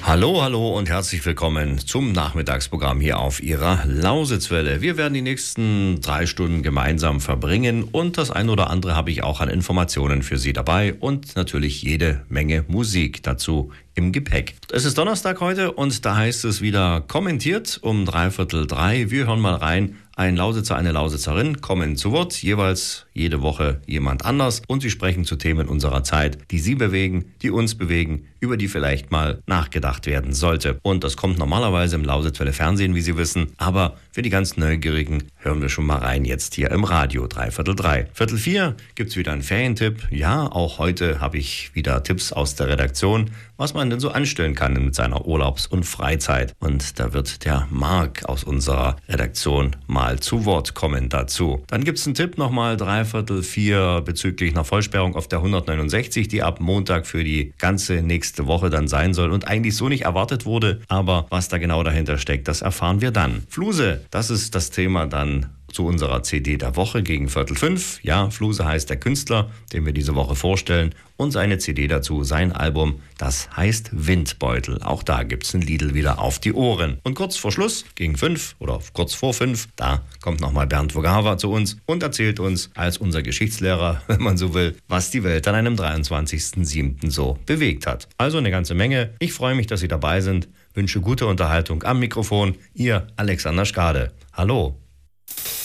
Hallo, hallo und herzlich willkommen zum Nachmittagsprogramm hier auf Ihrer Lausitzwelle. Wir werden die nächsten 3 Stunden gemeinsam verbringen und das ein oder andere habe ich auch an Informationen für Sie dabei und natürlich jede Menge Musik dazu im Gepäck. Es ist Donnerstag heute und da heißt es wieder kommentiert um 2:45. Wir hören mal rein. Ein Lausitzer, eine Lausitzerin kommen zu Wort, jeweils jede Woche jemand anders und sie sprechen zu Themen unserer Zeit, die Sie bewegen, die uns bewegen, über die vielleicht mal nachgedacht werden sollte. Und das kommt normalerweise im Lausitzwelle Fernsehen, wie Sie wissen, aber für die ganz Neugierigen hören wir schon mal rein jetzt hier im Radio 3:45. 3:45 gibt's wieder einen Ferientipp. Ja, auch heute habe ich wieder Tipps aus der Redaktion, was man denn so anstellen kann mit seiner Urlaubs- und Freizeit. Und da wird der Marc aus unserer Redaktion mal zu Wort kommen dazu. Dann gibt's einen Tipp nochmal 3:45 bezüglich einer Vollsperrung auf der 169, die ab Montag für die ganze nächste Woche dann sein soll und eigentlich so nicht erwartet wurde. Aber was da genau dahinter steckt, das erfahren wir dann. Fluse, das ist das Thema dann zu unserer CD der Woche gegen 4:45. Ja, Fluse heißt der Künstler, den wir diese Woche vorstellen. Und seine CD dazu, sein Album, das heißt Windbeutel. Auch da gibt's ein Liedl wieder auf die Ohren. Und kurz vor Schluss, gegen 5 oder kurz vor 5, da kommt nochmal Bernd Vogava zu uns und erzählt uns als unser Geschichtslehrer, wenn man so will, was die Welt an einem 23.07. so bewegt hat. Also eine ganze Menge. Ich freue mich, dass Sie dabei sind. Wünsche gute Unterhaltung am Mikrofon. Ihr Alexander Skade. Hallo.